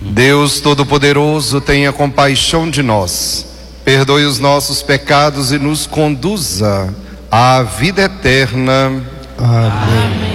Deus Todo-Poderoso, tenha compaixão de nós, perdoe os nossos pecados e nos conduza à vida eterna. Amém.